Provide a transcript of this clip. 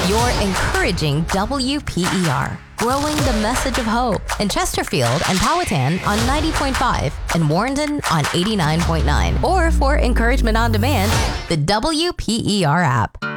You're encouraging WPER, growing the message of hope in Chesterfield and Powhatan on 90.5 and Warrenton on 89.9. Or for encouragement on demand, the WPER app.